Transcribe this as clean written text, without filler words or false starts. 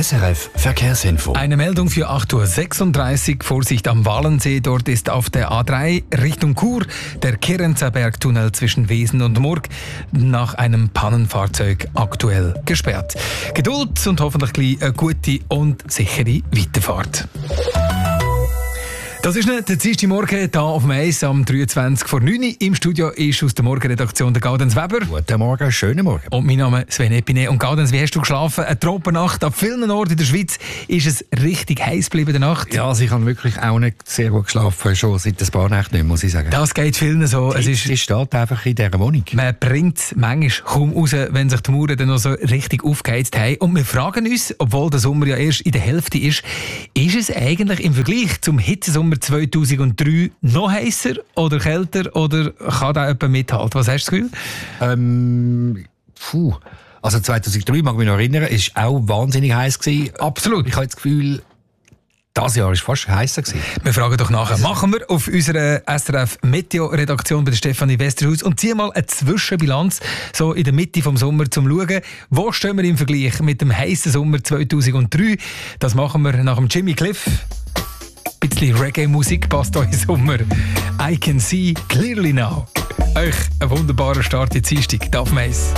SRF Verkehrsinfo. Eine Meldung für 8.36 Uhr. Vorsicht am Walensee. Dort ist auf der A3 Richtung Chur der Kirenzer Bergtunnel zwischen Wesen und Murg nach einem Pannenfahrzeug aktuell gesperrt. Geduld und hoffentlich gleich eine gute und sichere Weiterfahrt. Das ist nicht der Dienstag Morgen hier auf dem Eis am 23 vor 9 Uhr. Im Studio ist aus der Morgenredaktion der Gaudenz Weber. Guten Morgen, schönen Morgen. Und mein Name ist Sven Epine. Und Gaudenz, wie hast du geschlafen? Eine Tropennacht. An vielen Orten in der Schweiz ist es richtig heiß geblieben in der Nacht. Ja, also ich habe wirklich auch nicht sehr gut geschlafen, schon seit ein paar Nächten nicht, muss ich sagen. Das geht vielen so. Sie steht einfach in dieser Wohnung. Man bringt es manchmal kaum raus, wenn sich die Mauern dann noch so richtig aufgeheizt haben. Und wir fragen uns, obwohl der Sommer ja erst in der Hälfte ist es eigentlich im Vergleich zum Hitzesommer 2003 noch heißer oder kälter oder kann da jemand mithalten? Was hast du das Gefühl? Also 2003 mag ich mich noch erinnern, es war auch wahnsinnig heiß gewesen. Absolut. Ich habe das Gefühl, das Jahr war fast heißer gewesen. Wir fragen doch nachher. Machen wir auf unserer SRF Meteo-Redaktion bei der Stefanie Westerhaus und ziehen mal eine Zwischenbilanz so in der Mitte vom Sommer zum Schauen, wo stehen wir im Vergleich mit dem heißen Sommer 2003. Das machen wir nach dem Jimmy Cliff. Ein bisschen Reggae-Musik passt euch im Sommer. I can see clearly now. Euch einen wunderbaren Start in die Dienstag. Darf man es?